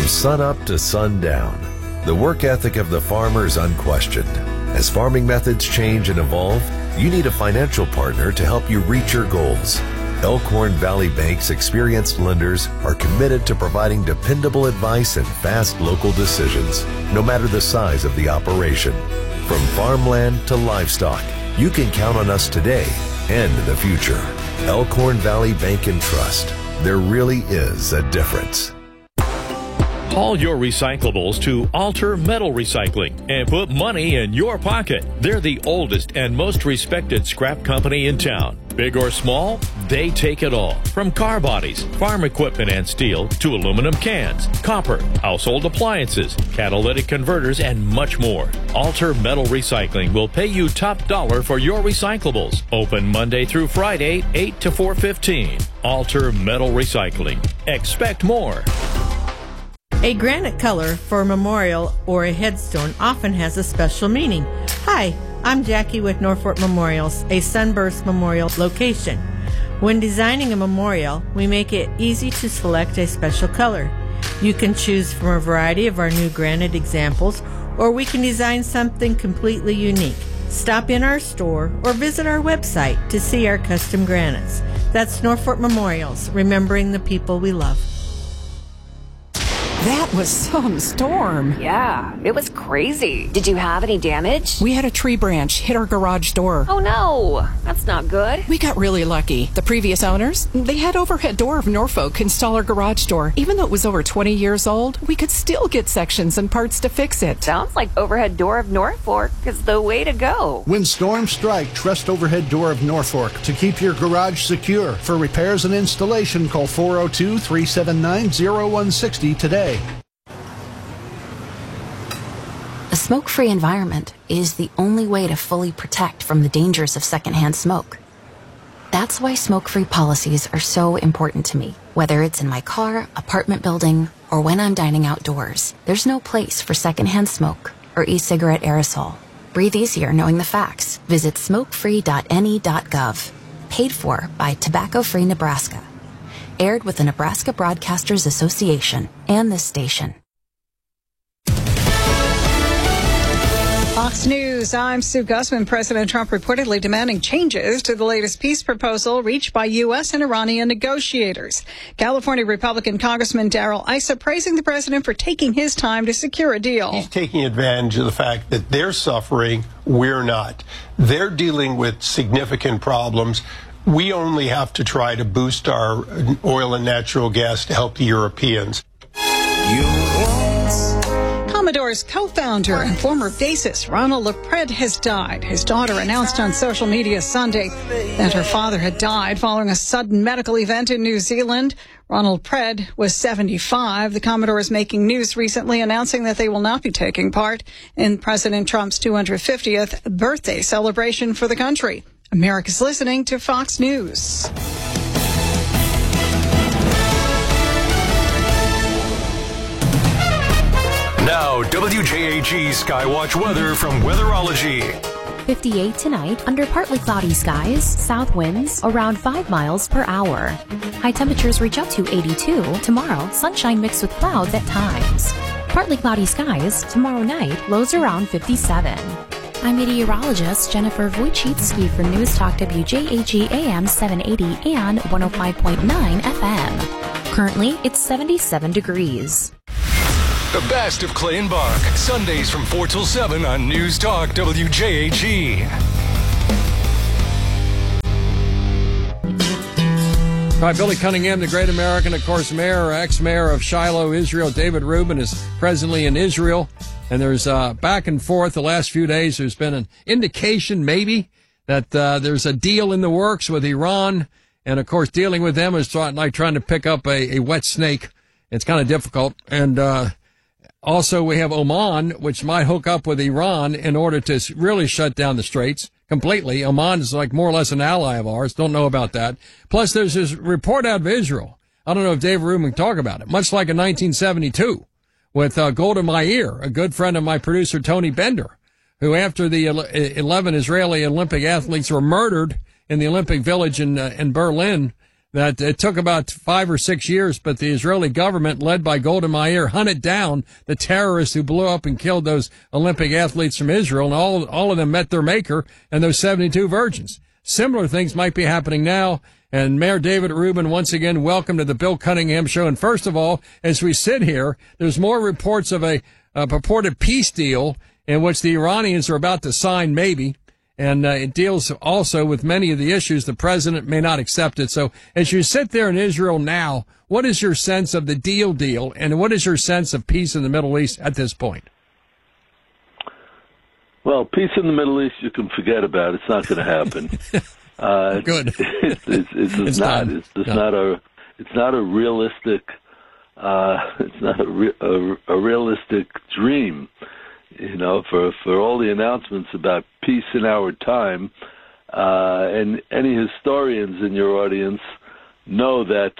From sunup to sundown, the work ethic of the farmer is unquestioned. As farming methods change and evolve, you need a financial partner to help you reach your goals. Elkhorn Valley Bank's experienced lenders are committed to providing dependable advice and fast local decisions, no matter the size of the operation. From farmland to livestock, you can count on us today and in the future. Elkhorn Valley Bank and Trust. There really is a difference. Haul your recyclables to Alter Metal Recycling and put money in your pocket. They're the oldest and most respected scrap company in town. Big or small, they take it all. From car bodies, farm equipment and steel, to aluminum cans, copper, household appliances, catalytic converters, and much more. Alter Metal Recycling will pay you top dollar for your recyclables. Open Monday through Friday, 8 to 4:15. Alter Metal Recycling. Expect more. A granite color for a memorial or a headstone often has a special meaning. Hi, I'm Jackie with Norfolk Memorials, a Sunburst Memorial location. When designing a memorial, we make it easy to select a special color. You can choose from a variety of our new granite examples, or we can design something completely unique. Stop in our store or visit our website to see our custom granites. That's Norfolk Memorials, remembering the people we love. That was some storm. Yeah, it was crazy. Did you have any damage? We had a tree branch hit our garage door. Oh no, that's not good. We got really lucky. The previous owners, they had Overhead Door of Norfolk install our garage door. Even though it was over 20 years old, we could still get sections and parts to fix it. Sounds like Overhead Door of Norfolk is the way to go. When storms strike, trust Overhead Door of Norfolk to keep your garage secure. For repairs and installation, call 402-379-0160 today. A smoke-free environment is the only way to fully protect from the dangers of secondhand smoke. That's why smoke-free policies are so important to me. Whether it's in my car, apartment building, or when I'm dining outdoors, there's no place for secondhand smoke or e-cigarette aerosol. Breathe easier knowing the facts. Visit smokefree.ne.gov. Paid for by Tobacco Free Nebraska. Aired with the Nebraska Broadcasters Association and this station. Fox News, I'm Sue Gussman. President Trump reportedly demanding changes to the latest peace proposal reached by U.S. and Iranian negotiators. California Republican Congressman Darrell Issa praising the president for taking his time to secure a deal. He's taking advantage of the fact that they're suffering, we're not. They're dealing with significant problems. We only have to try to boost our oil and natural gas to help the Europeans. Commodore's co-founder and former bassist Ronald LaPred has died. His daughter announced on social media Sunday that her father had died following a sudden medical event in New Zealand. Ronald Pred was 75. The Commodore is making news recently announcing that they will not be taking part in President Trump's 250th birthday celebration for the country. America's listening to Fox News. Now, WJAG Skywatch weather from Weatherology. 58 tonight, under partly cloudy skies, south winds around 5 miles per hour. High temperatures reach up to 82. Tomorrow, sunshine mixed with clouds at times. Partly cloudy skies, tomorrow night, lows around 57. I'm meteorologist Jennifer Wojcicki for News Talk WJAG AM 780 and 105.9 FM. Currently, it's 77 degrees. The best of Clay and Buck, Sundays from 4 till 7 on News Talk WJAG. All right, Billy Cunningham, the great American, of course, ex-mayor of Shiloh, Israel. David Rubin is presently in Israel. And there's back and forth the last few days. There's been an indication maybe that there's a deal in the works with Iran. And, of course, dealing with them is like trying to pick up a wet snake. It's kind of difficult. And also we have Oman, which might hook up with Iran in order to really shut down the straits completely. Oman is like more or less an ally of ours. Don't know about that. Plus, there's this report out of Israel. I don't know if David Rubin can talk about it. Much like in 1972 with Golda Meir, a good friend of my producer, Tony Bender, who after the 11 Israeli Olympic athletes were murdered in the Olympic Village in Berlin, that it took about 5 or 6 years, but the Israeli government, led by Golda Meir, hunted down the terrorists who blew up and killed those Olympic athletes from Israel, and all of them met their maker and those 72 virgins. Similar things might be happening now. And Mayor David Rubin, once again, welcome to the Bill Cunningham Show. And first of all, as we sit here, there's more reports of a purported peace deal in which the Iranians are about to sign, maybe. And it deals also with many of the issues. The president may not accept it. So as you sit there in Israel now, what is your sense of the deal, and what is your sense of peace in the Middle East at this point? Well, peace in the Middle East you can forget about. It's not going to happen. Good. It's not a realistic. It's not a realistic dream. You know, for all the announcements about peace in our time, and any historians in your audience know that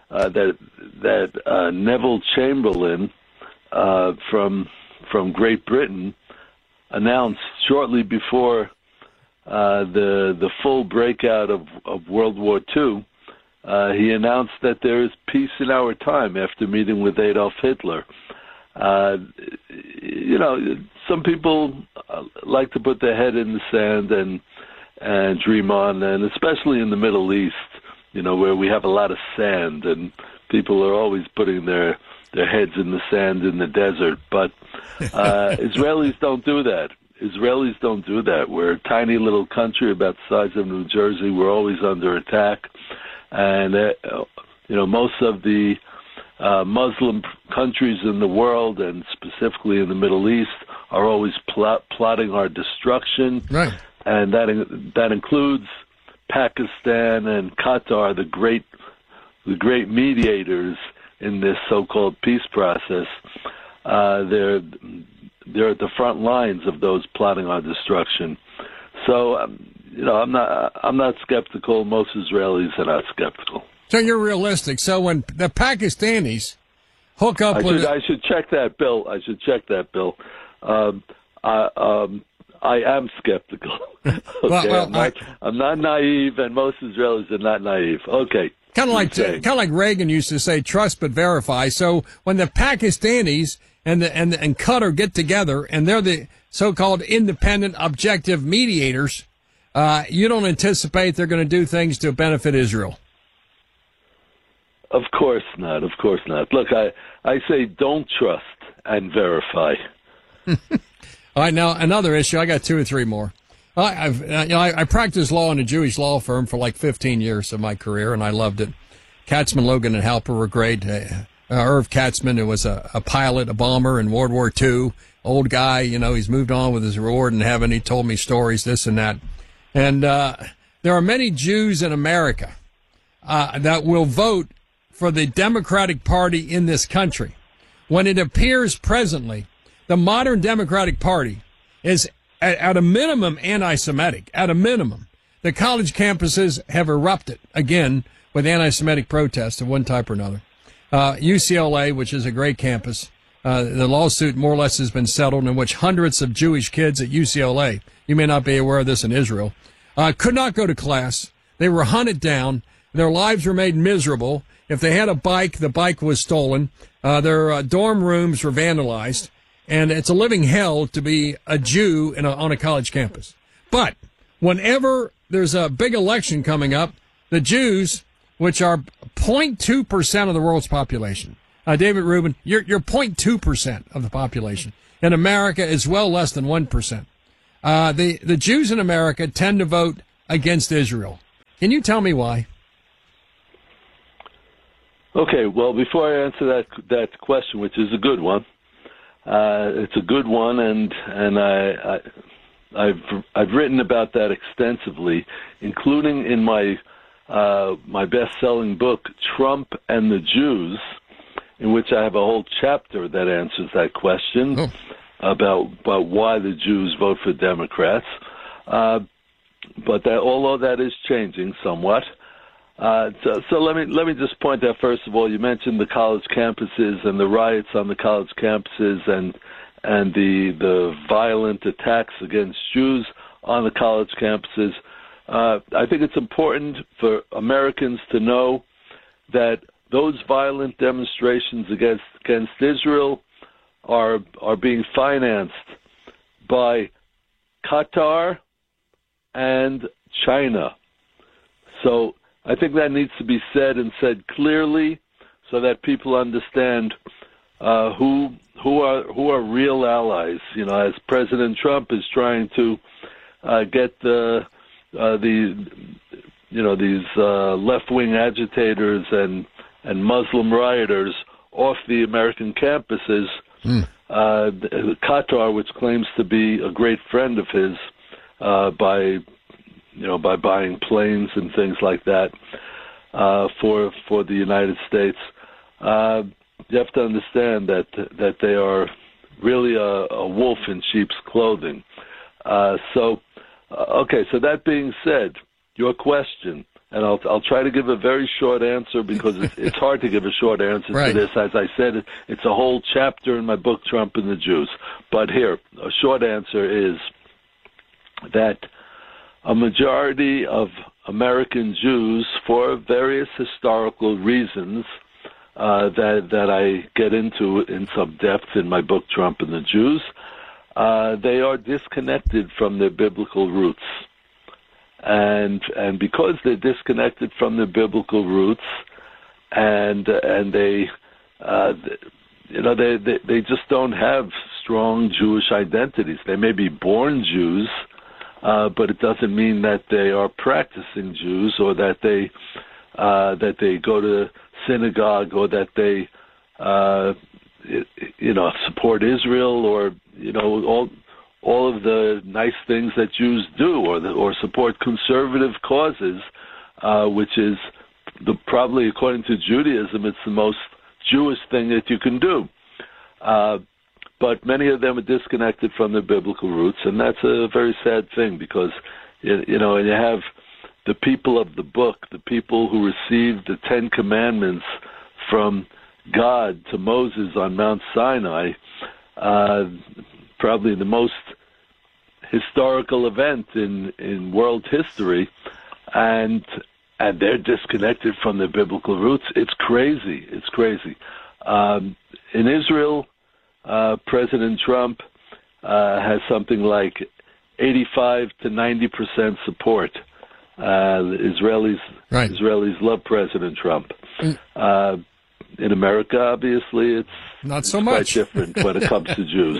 Neville Chamberlain from Great Britain announced shortly before the full breakout of World War II. He announced that there is peace in our time after meeting with Adolf Hitler. You know, some people like to put their head in the sand and dream on, and especially in the Middle East, you know, where we have a lot of sand and people are always putting their heads in the sand in the desert. But Israelis don't do that. Israelis don't do that. We're a tiny little country about the size of New Jersey. We're always under attack. And, you know, most of the Muslim countries in the world, and specifically in the Middle East, are always plotting our destruction. Right. And that includes Pakistan and Qatar, the great mediators in this so-called peace process. They're at the front lines of those plotting our destruction. So, you know, I'm not skeptical. Most Israelis are not skeptical. So you're realistic. So when the Pakistanis hook up I should check that, Bill. I am skeptical. Okay? Well, I'm not naive, and most Israelis are not naive. Okay. Kind of like Reagan used to say, trust but verify. So when the Pakistanis and Qatar get together, and they're the so-called independent, objective mediators, you don't anticipate they're going to do things to benefit Israel? Of course not. Look, I say don't trust and verify. All right, now another issue. I got 2 or 3 more. I practiced law in a Jewish law firm for like 15 years of my career, and I loved it. Katzman, Logan, and Halper were great. Irv Katzman, who was a pilot, a bomber in World War II, old guy, you know, he's moved on with his reward in heaven. He told me stories, this and that. And there are many Jews in America that will vote for the Democratic Party in this country. When it appears presently, the modern Democratic Party is at a minimum anti-Semitic, at a minimum. The college campuses have erupted again with anti-Semitic protests of one type or another. UCLA, which is a great campus, the lawsuit more or less has been settled, in which hundreds of Jewish kids at UCLA, you may not be aware of this in Israel, could not go to class. They were hunted down. Their lives were made miserable. If they had a bike, the bike was stolen. Their dorm rooms were vandalized. And it's a living hell to be a Jew on a college campus. But whenever there's a big election coming up, the Jews, which are 0.2% of the world's population, David Rubin, you're 0.2% of the population. In America, it's well less than 1%. The Jews in America tend to vote against Israel. Can you tell me why? Okay, well, before I answer that question, which is a good one, it's a good one, and I've written about that extensively, including in my best-selling book, Trump and the Jews, in which I have a whole chapter that answers that question about why the Jews vote for Democrats. But although that is changing somewhat. So let me just point out, first of all, you mentioned the college campuses and the riots on the college campuses and the violent attacks against Jews on the college campuses. I think it's important for Americans to know that those violent demonstrations against Israel are being financed by Qatar and China. So I think that needs to be said and said clearly, so that people understand who are real allies. You know, as President Trump is trying to get these left-wing agitators and Muslim rioters off the American campuses. Qatar, which claims to be a great friend of his, by buying planes and things like that for the United States. You have to understand that they are really a wolf in sheep's clothing. So that being said, your question, and I'll try to give a very short answer because it's hard to give a short answer to this. As I said, it's a whole chapter in my book, Trump and the Jews. But here, a short answer is that a majority of American Jews, for various historical reasons that I get into in some depth in my book, Trump and the Jews, they are disconnected from their biblical roots. And because they're disconnected from their biblical roots, and they just don't have strong Jewish identities. They may be born Jews, but it doesn't mean that they are practicing Jews, or that they go to synagogue, or that they support Israel, or all of the nice things that Jews do, or support conservative causes, which is probably, according to Judaism, it's the most Jewish thing that you can do. But many of them are disconnected from their biblical roots, and that's a very sad thing, because and you have the people of the book, the people who received the Ten Commandments from God to Moses on Mount Sinai, probably the most historical event in world history, and they're disconnected from their biblical roots. It's crazy. It's crazy. In Israel, President Trump has something like 85 to 90% support. Israelis love President Trump. In America, obviously, it's not so quite much different when it comes to Jews.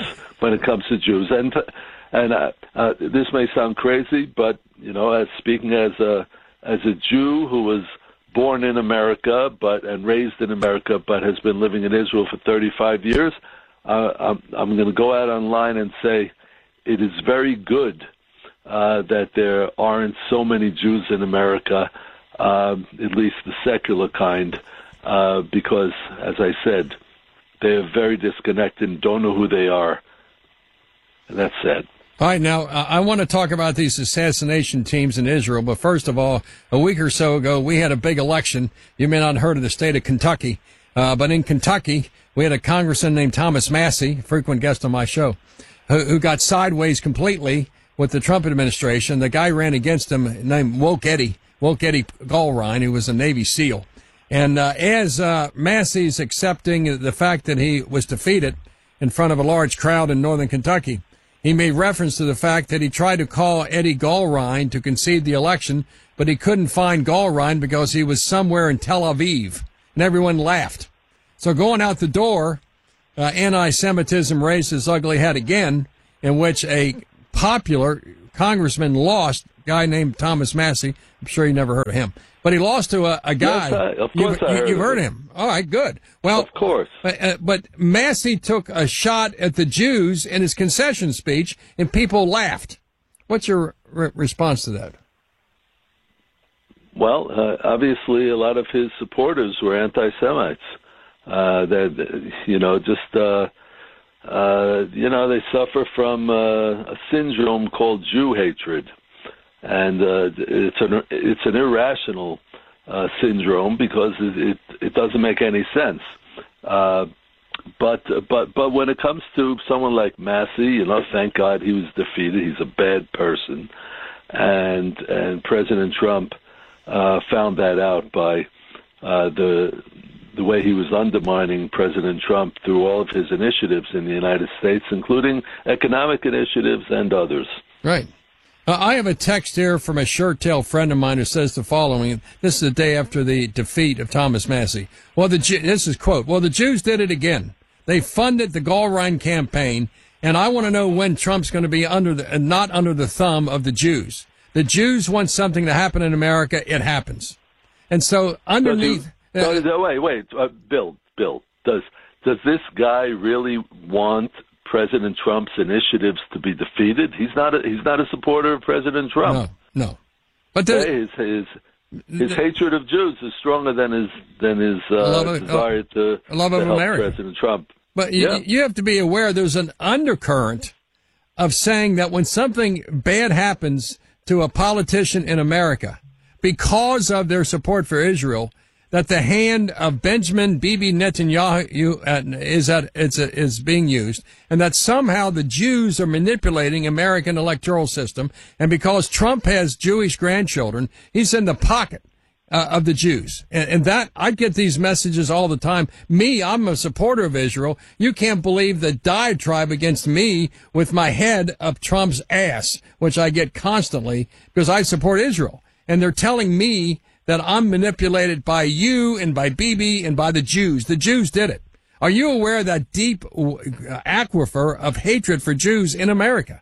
And this may sound crazy, but as speaking as a Jew who was born in America and raised in America, but has been living in Israel for 35 years, I'm going to go out online and say it is very good that there aren't so many Jews in America, at least the secular kind, because, as I said, they're very disconnected and don't know who they are. And that's sad. All right, now, I want to talk about these assassination teams in Israel, but first of all, a week or so ago, we had a big election. You may not have heard of the state of Kentucky, but in Kentucky, we had a congressman named Thomas Massie, frequent guest on my show, who got sideways completely with the Trump administration. The guy ran against him named Woke Eddie Gallrein, who was a Navy SEAL. And as Massie's accepting the fact that he was defeated in front of a large crowd in northern Kentucky, he made reference to the fact that he tried to call Eddie Gallrein to concede the election, but he couldn't find Gallrein because he was somewhere in Tel Aviv, and everyone laughed. So going out the door, anti-Semitism raised its ugly head again, in which a popular congressman lost, a guy named Thomas Massie. I'm sure you never heard of him. But he lost to a guy. Yes, of course You've heard of him. All right, good. Well, of course. But Massie took a shot at the Jews in his concession speech, and people laughed. What's your response to that? Well, obviously, a lot of his supporters were anti-Semites. They suffer from a syndrome called Jew hatred. And it's an irrational syndrome because it doesn't make any sense. But when it comes to someone like Massie, thank God he was defeated. He's a bad person, and President Trump found that out by the way he was undermining President Trump through all of his initiatives in the United States, including economic initiatives and others. Right. I have a text here from a shirt-tail friend of mine who says the following. This is the day after the defeat of Thomas Massie. This is quote, "Well, the Jews did it again. They funded the Gauleiter campaign, and I want to know when Trump's going to be not under the thumb of the Jews. The Jews want something to happen in America, it happens." And so underneath... Wait, Bill, does this guy really want President Trump's initiatives to be defeated? He's not a supporter of President Trump. No. But his hatred of Jews is stronger than his desire to help President Trump. But you have to be aware there's an undercurrent of saying that when something bad happens to a politician in America because of their support for Israel, that the hand of Benjamin Bibi Netanyahu is being used, and that somehow the Jews are manipulating American electoral system, and because Trump has Jewish grandchildren, he's in the pocket of the Jews. And that, I get these messages all the time. I'm a supporter of Israel. You can't believe the diatribe against me with my head up Trump's ass, which I get constantly because I support Israel. And they're telling me that I'm manipulated by you and by Bibi and by the Jews. The Jews did it. Are you aware of that deep aquifer of hatred for Jews in America?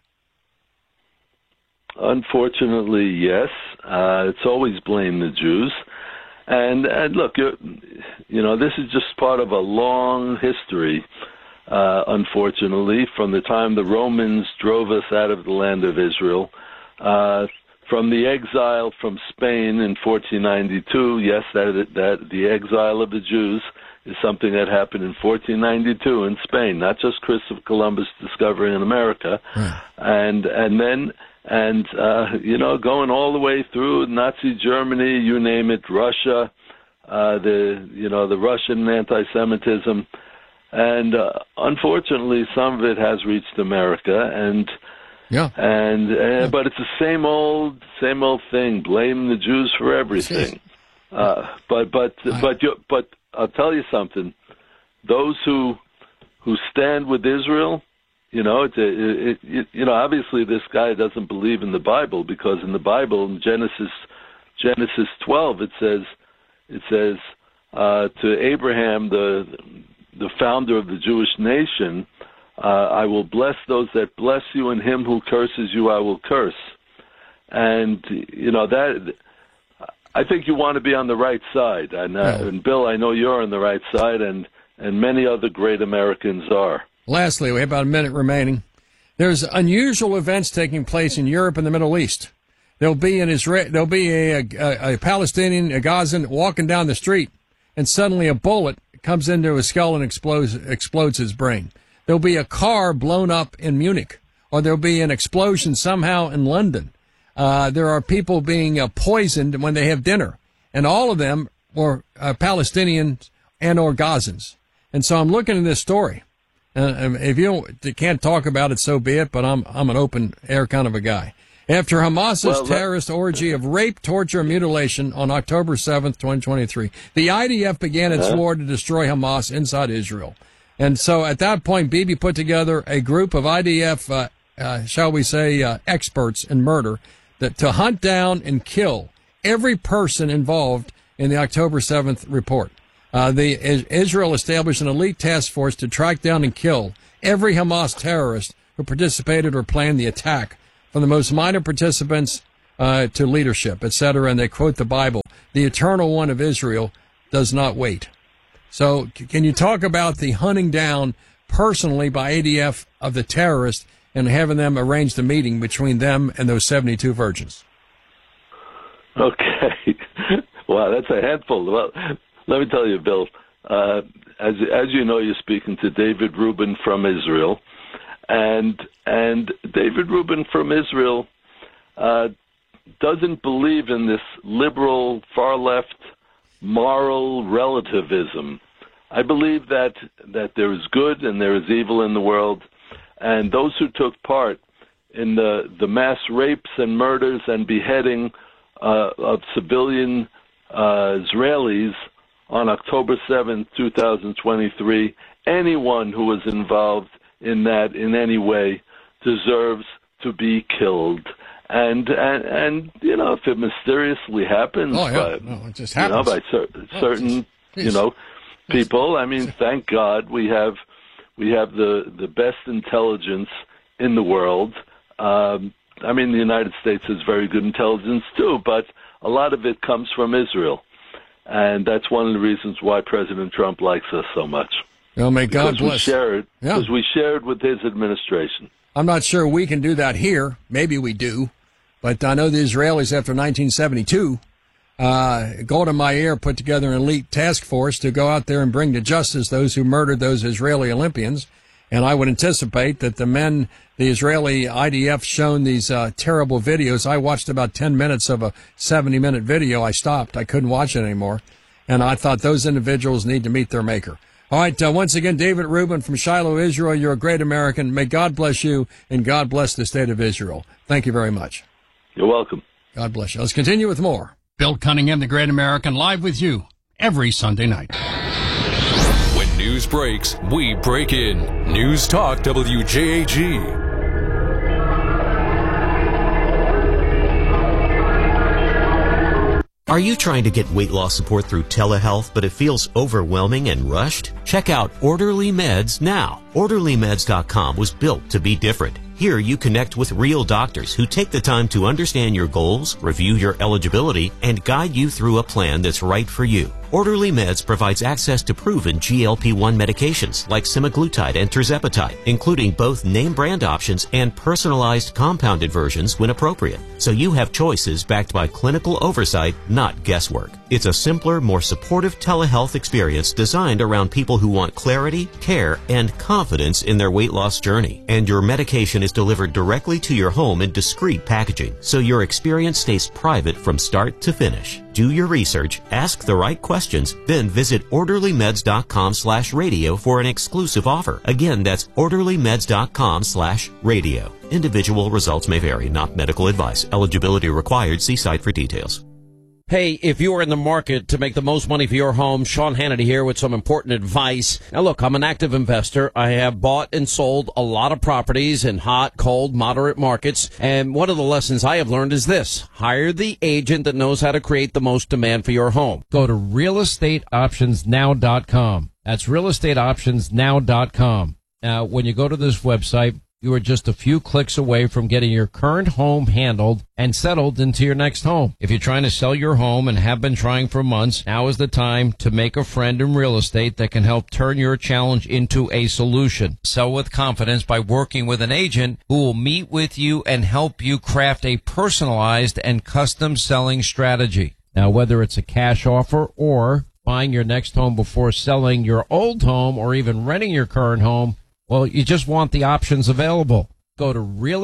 Unfortunately, yes. It's always blamed the Jews. And look, this is just part of a long history, unfortunately, from the time the Romans drove us out of the land of Israel, from the exile from Spain in 1492. Yes, that the exile of the Jews is something that happened in 1492 in Spain, not just Christopher Columbus discovering America, and going all the way through Nazi Germany, you name it, Russia, the Russian anti-Semitism, and unfortunately, some of it has reached America, but it's the same old thing. Blame the Jews for everything. But I'll tell you something. Those who stand with Israel, obviously this guy doesn't believe in the Bible, because in the Bible, in Genesis 12, it says to Abraham, the founder of the Jewish nation, I will bless those that bless you, and him who curses you I will curse. And, that I think you want to be on the right side. And Bill, I know you're on the right side, and many other great Americans are. Lastly, we have about a minute remaining. There's unusual events taking place in Europe and the Middle East. There'll be a Palestinian, a Gazan, walking down the street, and suddenly a bullet comes into his skull and explodes his brain. There'll be a car blown up in Munich, or there'll be an explosion somehow in London. There are people being poisoned when they have dinner, and all of them were Palestinians and or Gazans. And so I'm looking at this story. If you can't talk about it, so be it, but I'm an open air kind of a guy. After Hamas's terrorist orgy of rape, torture, and mutilation on October 7th, 2023, the IDF began its war to destroy Hamas inside Israel. And so at that point, Bibi put together a group of IDF, experts in murder to hunt down and kill every person involved in the October 7th report. Israel established an elite task force to track down and kill every Hamas terrorist who participated or planned the attack, from the most minor participants to leadership, etc. And they quote the Bible: "The Eternal One of Israel does not wait." So can you talk about the hunting down personally by ADF of the terrorists and having them arrange the meeting between them and those 72 virgins? Okay. Wow, that's a handful. Well, let me tell you, Bill, as you know, you're speaking to David Rubin from Israel. And David Rubin from Israel doesn't believe in this liberal, far-left moral relativism. I believe that there is good and there is evil in the world, and those who took part in the mass rapes and murders and beheading of civilian Israelis on October 7th, 2023, anyone who was involved in that in any way deserves to be killed. And you know, if it mysteriously happens, it just happens. By certain people, I mean, thank God we have the best intelligence in the world. I mean, the United States has very good intelligence too, but a lot of it comes from Israel, and that's one of the reasons why President Trump likes us so much. Well, may God bless. Because we shared with his administration. I'm not sure we can do that here. Maybe we do. But I know the Israelis, after 1972, Golda Meir put together an elite task force to go out there and bring to justice those who murdered those Israeli Olympians. And I would anticipate that the Israeli IDF shown these terrible videos. I watched about 10 minutes of a 70-minute video. I stopped. I couldn't watch it anymore. And I thought those individuals need to meet their maker. All right, once again, David Rubin from Shiloh, Israel. You're a great American. May God bless you, and God bless the state of Israel. Thank you very much. You're welcome. God bless you. Let's continue with more. Bill Cunningham, the Great American, live with you every Sunday night. When news breaks, we break in. News Talk WJAG. Are you trying to get weight loss support through telehealth, but it feels overwhelming and rushed? Check out Orderly Meds now. OrderlyMeds.com was built to be different. Here you connect with real doctors who take the time to understand your goals, review your eligibility, and guide you through a plan that's right for you. Orderly Meds provides access to proven GLP-1 medications like semaglutide and tirzepatide, including both name brand options and personalized compounded versions when appropriate. So you have choices backed by clinical oversight, not guesswork. It's a simpler, more supportive telehealth experience designed around people who want clarity, care, and confidence in their weight loss journey. And your medication is delivered directly to your home in discreet packaging, so your experience stays private from start to finish. Do your research, ask the right questions, then visit orderlymeds.com/radio for an exclusive offer. Again, that's orderlymeds.com/radio. Individual results may vary, not medical advice. Eligibility required. See site for details. Hey, if you are in the market to make the most money for your home, Sean Hannity here with some important advice. Now look, I'm an active investor. I have bought and sold a lot of properties in hot, cold, moderate markets. And one of the lessons I have learned is this: hire the agent that knows how to create the most demand for your home. Go to realestateoptionsnow.com. That's realestateoptionsnow.com. Now, when you go to this website, you are just a few clicks away from getting your current home handled and settled into your next home. If you're trying to sell your home and have been trying for months, now is the time to make a friend in real estate that can help turn your challenge into a solution. Sell with confidence by working with an agent who will meet with you and help you craft a personalized and custom selling strategy. Now, whether it's a cash offer or buying your next home before selling your old home or even renting your current home, well, you just want the options available. Go to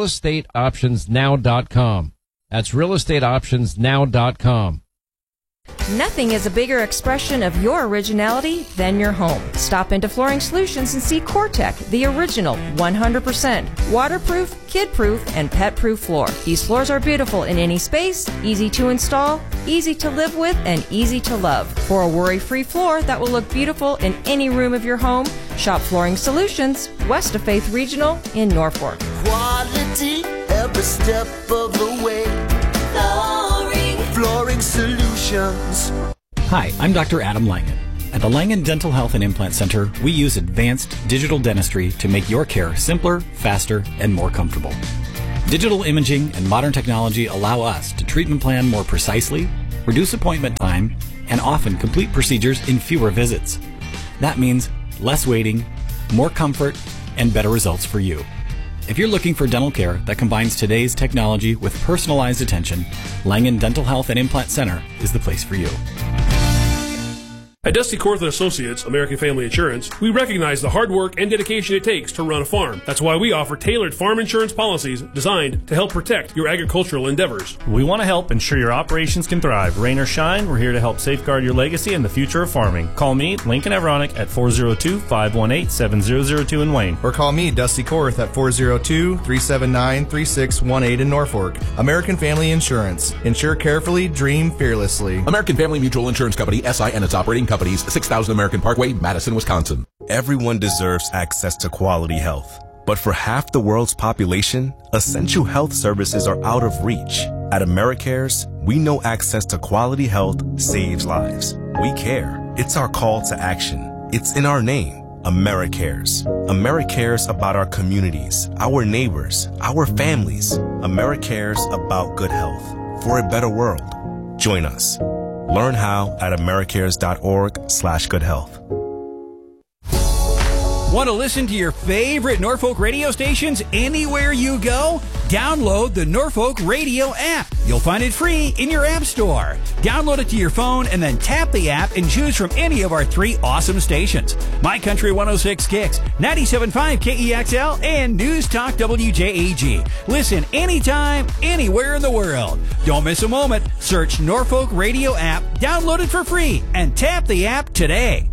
realestateoptionsnow.com. That's realestateoptionsnow.com. Nothing is a bigger expression of your originality than your home. Stop into Flooring Solutions and see CoreTech, the original 100% waterproof, kid-proof, and pet-proof floor. These floors are beautiful in any space, easy to install, easy to live with, and easy to love. For a worry-free floor that will look beautiful in any room of your home, shop Flooring Solutions, west of Faith Regional in Norfolk. Quality every step of the way. Flooring Solutions. Hi, I'm Dr. Adam Langen. At the Langen Dental Health and Implant Center, we use advanced digital dentistry to make your care simpler, faster, and more comfortable. Digital imaging and modern technology allow us to treatment plan more precisely, reduce appointment time, and often complete procedures in fewer visits. That means less waiting, more comfort, and better results for you. If you're looking for dental care that combines today's technology with personalized attention, Langen Dental Health and Implant Center is the place for you. At Dusty Korth & Associates, American Family Insurance, we recognize the hard work and dedication it takes to run a farm. That's why we offer tailored farm insurance policies designed to help protect your agricultural endeavors. We want to help ensure your operations can thrive. Rain or shine, we're here to help safeguard your legacy and the future of farming. Call me, Lincoln Avronic, at 402-518-7002 in Wayne. Or call me, Dusty Korth, at 402-379-3618 in Norfolk. American Family Insurance. Insure carefully, dream fearlessly. American Family Mutual Insurance Company, SI, and its operating company. Companies, 6000 American Parkway, Madison, Wisconsin. Everyone deserves access to quality health. But for half the world's population, essential health services are out of reach. At AmeriCares, we know access to quality health saves lives. We care. It's our call to action. It's in our name. AmeriCares. AmeriCares about our communities, our neighbors, our families. AmeriCares about good health for a better world. Join us. Learn how at americares.org/goodhealth. Want to listen to your favorite Norfolk radio stations anywhere you go? Download the Norfolk Radio app. You'll find it free in your app store. Download it to your phone and then tap the app and choose from any of our 3 awesome stations. My Country 106 Kicks, 97.5 KEXL, and News Talk WJAG. Listen anytime, anywhere in the world. Don't miss a moment. Search Norfolk Radio app, download it for free, and tap the app today.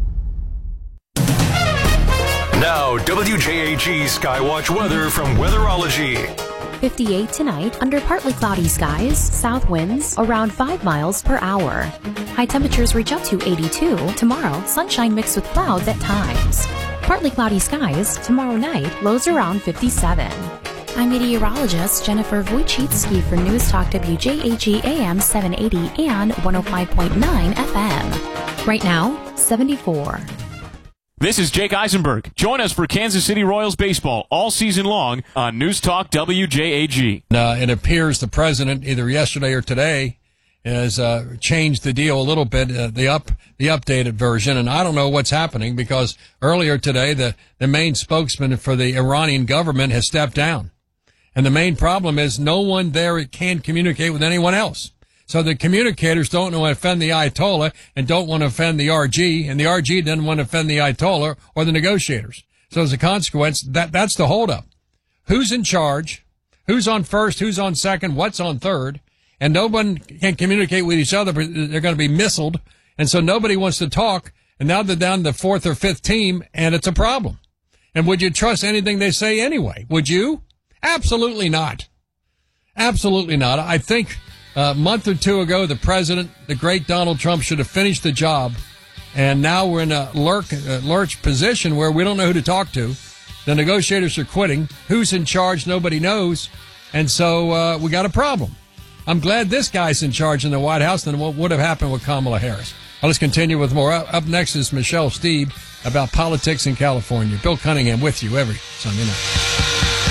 Now, WJAG Skywatch weather from Weatherology. 58 tonight under partly cloudy skies, south winds around 5 miles per hour. High temperatures reach up to 82. Tomorrow, sunshine mixed with clouds at times. Partly cloudy skies. Tomorrow night, lows around 57. I'm meteorologist Jennifer Wojcicki for News Talk WJAG AM 780 and 105.9 FM. Right now, 74. This is Jake Eisenberg. Join us for Kansas City Royals baseball all season long on News Talk WJAG. It appears the president, either yesterday or today, has changed the deal a little bit, the updated version, and I don't know what's happening because earlier today the main spokesman for the Iranian government has stepped down. And the main problem is no one there can communicate with anyone else. So the communicators don't want to offend the Ayatollah and don't want to offend the RG, and the RG doesn't want to offend the Ayatollah or the negotiators. So as a consequence, that's the holdup. Who's in charge? Who's on first? Who's on second? What's on third? And no one can communicate with each other. They're going to be missiled. And so nobody wants to talk. And now they're down to the 4th or 5th team, and it's a problem. And would you trust anything they say anyway? Would you? Absolutely not. Absolutely not. I think a month or 2 ago, the president, the great Donald Trump, should have finished the job. And now we're in a lurch position where we don't know who to talk to. The negotiators are quitting. Who's in charge? Nobody knows. And so we got a problem. I'm glad this guy's in charge in the White House than what would have happened with Kamala Harris. Well, let's continue with more. Up next is Michelle Steeb about politics in California. Bill Cunningham with you every Sunday night.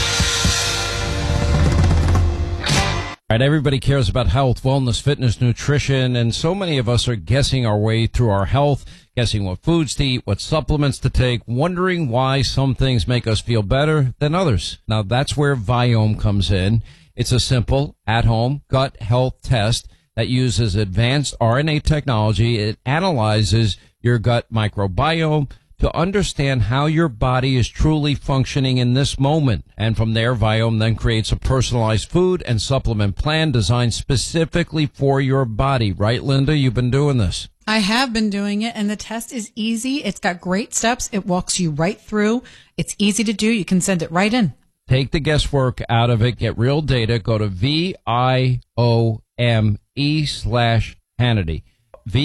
All right, everybody cares about health, wellness, fitness, nutrition, and so many of us are guessing our way through our health, guessing what foods to eat, what supplements to take, wondering why some things make us feel better than others. Now, that's where Viome comes in. It's a simple, at-home gut health test that uses advanced RNA technology. It analyzes your gut microbiome to understand how your body is truly functioning in this moment. And from there, Viome then creates a personalized food and supplement plan designed specifically for your body. Right, Linda? You've been doing this. I have been doing it, and the test is easy. It's got great steps. It walks you right through. It's easy to do. You can send it right in. Take the guesswork out of it. Get real data. Go to VIOME/Hannity.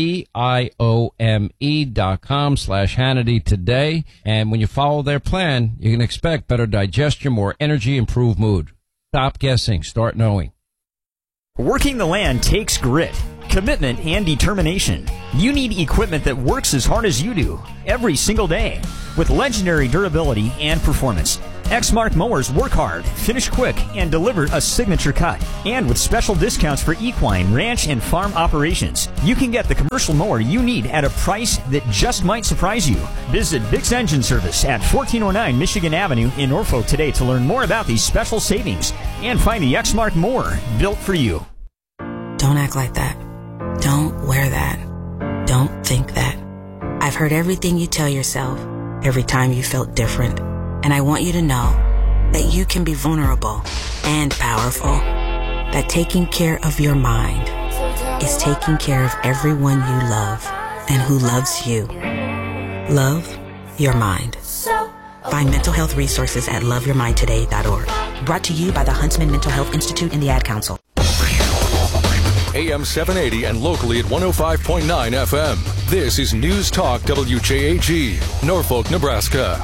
VIOME.com/Hannity today. And when you follow their plan, you can expect better digestion, more energy, improved mood. Stop guessing. Start knowing. Working the land takes grit, commitment, and determination. You need equipment that works as hard as you do every single day with legendary durability and performance. Exmark mowers work hard, finish quick, and deliver a signature cut. And with special discounts for equine, ranch, and farm operations, you can get the commercial mower you need at a price that just might surprise you. Visit Bix Engine Service at 1409 Michigan Avenue in Norfolk today to learn more about these special savings and find the Exmark mower built for you. Don't act like that. Don't wear that. Don't think that. I've heard everything you tell yourself every time you felt different. And I want you to know that you can be vulnerable and powerful. That taking care of your mind is taking care of everyone you love and who loves you. Love your mind. Find mental health resources at loveyourmindtoday.org. Brought to you by the Huntsman Mental Health Institute and the Ad Council. AM 780 and locally at 105.9 FM. This is News Talk WJAG, Norfolk, Nebraska.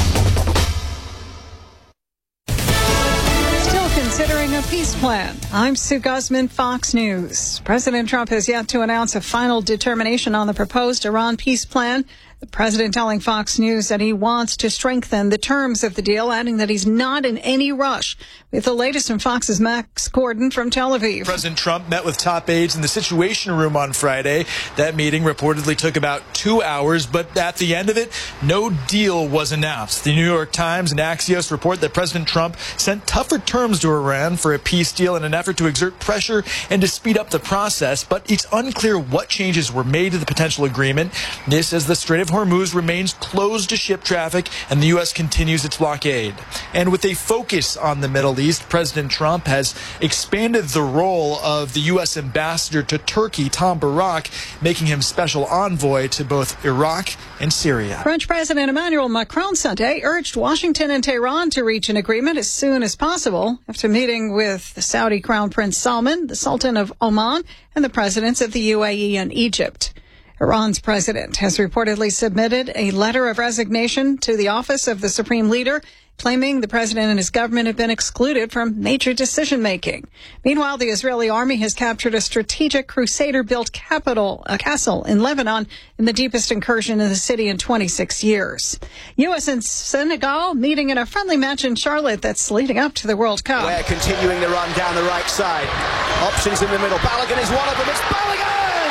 Considering a peace plan. I'm Sue Guzman, Fox News. President Trump has yet to announce a final determination on the proposed Iran peace plan. The president telling Fox News that he wants to strengthen the terms of the deal, adding that he's not in any rush. With the latest from Fox's Max Gordon from Tel Aviv. President Trump met with top aides in the Situation Room on Friday. That meeting reportedly took about 2 hours, but at the end of it, no deal was announced. The New York Times and Axios report that President Trump sent tougher terms to Iran for a peace deal in an effort to exert pressure and to speed up the process, but it's unclear what changes were made to the potential agreement. This as the Strait of Hormuz remains closed to ship traffic and the U.S. continues its blockade. And with a focus on the Middle East, President Trump has expanded the role of the U.S. ambassador to Turkey, Tom Barak, making him special envoy to both Iraq and Syria. French President Emmanuel Macron Sunday urged Washington and Tehran to reach an agreement as soon as possible after meeting with the Saudi Crown Prince Salman, the Sultan of Oman, and the presidents of the UAE and Egypt. Iran's president has reportedly submitted a letter of resignation to the office of the supreme leader, claiming the president and his government have been excluded from major decision-making. Meanwhile, the Israeli army has captured a strategic Crusader-built castle in Lebanon in the deepest incursion in the city in 26 years. U.S. and Senegal meeting in a friendly match in Charlotte that's leading up to the World Cup. We're continuing the run down the right side. Options in the middle. Balogun is one of them. It's Balogun!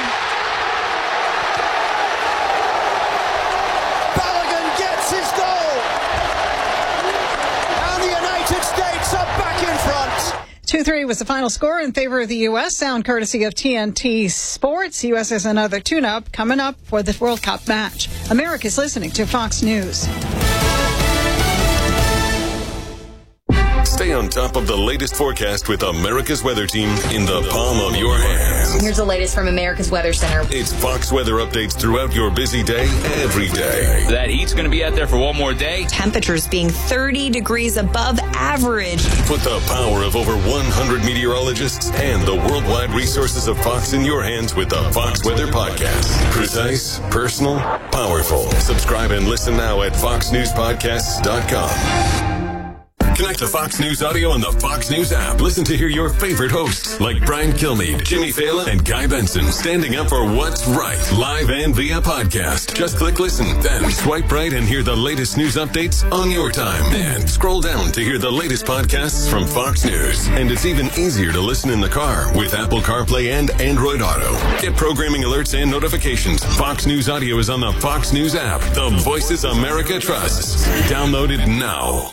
Balogun gets his goal! And the United States are back in front. 2-3 was the final score in favor of the U.S. Sound courtesy of TNT Sports. U.S. has another tune-up coming up for the World Cup match. America's listening to Fox News. Stay on top of the latest forecast with America's Weather Team in the palm of your hand. Here's the latest from America's Weather Center. It's Fox weather updates throughout your busy day, every day. That heat's going to be out there for one more day. Temperatures being 30 degrees above average. Put the power of over 100 meteorologists and the worldwide resources of Fox in your hands with the Fox Weather Podcast. Precise, personal, powerful. Subscribe and listen now at foxnewspodcasts.com. Connect to Fox News Audio on the Fox News app. Listen to hear your favorite hosts like Brian Kilmeade, Jimmy Fallon, and Guy Benson standing up for what's right, live and via podcast. Just click listen, then swipe right and hear the latest news updates on your time. And scroll down to hear the latest podcasts from Fox News. And it's even easier to listen in the car with Apple CarPlay and Android Auto. Get programming alerts and notifications. Fox News Audio is on the Fox News app. The voices America trusts. Download it now.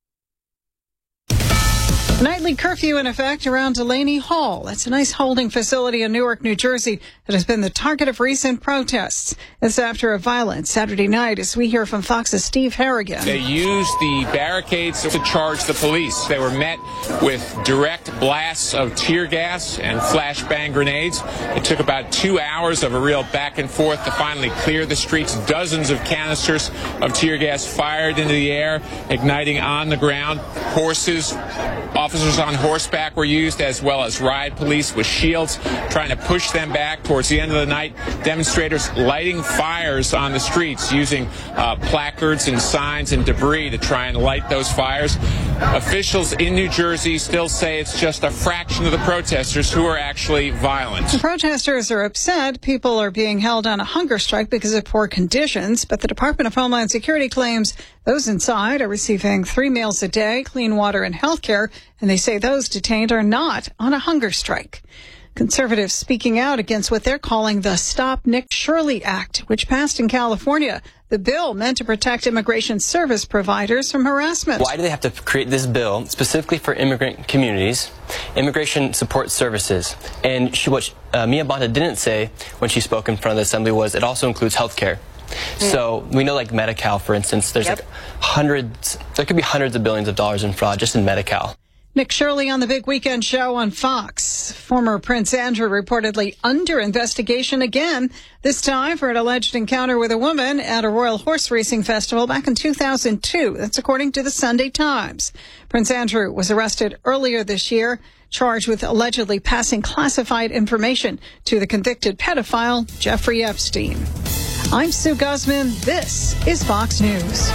Nightly curfew in effect around Delaney Hall. That's a nice holding facility in Newark, New Jersey that has been the target of recent protests. It's after a violent Saturday night, as we hear from Fox's Steve Harrigan. They used the barricades to charge the police. They were met with direct blasts of tear gas and flashbang grenades. It took about 2 hours of a real back and forth to finally clear the streets. Dozens of canisters of tear gas fired into the air, igniting on the ground. Officers on horseback were used, as well as riot police with shields, trying to push them back. Towards the end of the night, demonstrators lighting fires on the streets, using placards and signs and debris to try and light those fires. Officials in New Jersey still say it's just a fraction of the protesters who are actually violent. The protesters are upset. People are being held on a hunger strike because of poor conditions, but the Department of Homeland Security claims those inside are receiving 3 meals a day, clean water, and health care, and they say those detained are not on a hunger strike. Conservatives speaking out against what they're calling the Stop Nick Shirley Act, which passed in California. The bill meant to protect immigration service providers from harassment. Why do they have to create this bill specifically for immigrant communities, immigration support services? And what Mia Bonta didn't say when she spoke in front of the assembly was it also includes health care. So we know, like Medi-Cal, for instance, there's there could be hundreds of billions of dollars in fraud just in Medi-Cal. Nick Shirley on the Big Weekend Show on Fox. Former Prince Andrew reportedly under investigation again, this time for an alleged encounter with a woman at a Royal Horse Racing Festival back in 2002. That's according to the Sunday Times. Prince Andrew was arrested earlier this year charged with allegedly passing classified information to the convicted pedophile Jeffrey Epstein. I'm Sue Guzman. This is Fox News.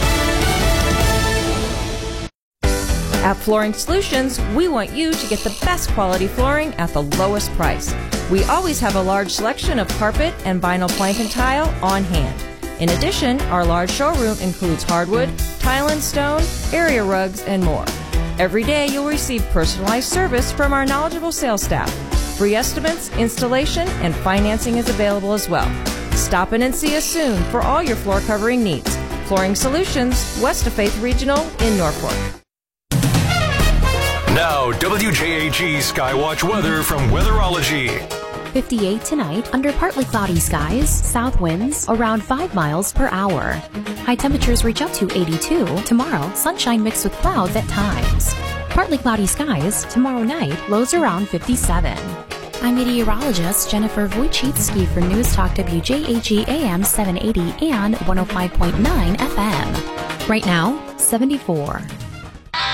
At Flooring Solutions, we want you to get the best quality flooring at the lowest price. We always have a large selection of carpet and vinyl plank and tile on hand. In addition, our large showroom includes hardwood, tile and stone, area rugs, and more. Every day you'll receive personalized service from our knowledgeable sales staff. Free estimates, installation, and financing is available as well. Stop in and see us soon for all your floor covering needs. Flooring Solutions, west of Faith Regional in Norfolk. Now, WJAG Skywatch weather from Weatherology. 58 tonight, under partly cloudy skies, south winds around 5 miles per hour. High temperatures reach up to 82. Tomorrow, sunshine mixed with clouds at times. Partly cloudy skies, tomorrow night, lows around 57. I'm meteorologist Jennifer Wojcicki for News Talk WJAG AM 780 and 105.9 FM. Right now, 74.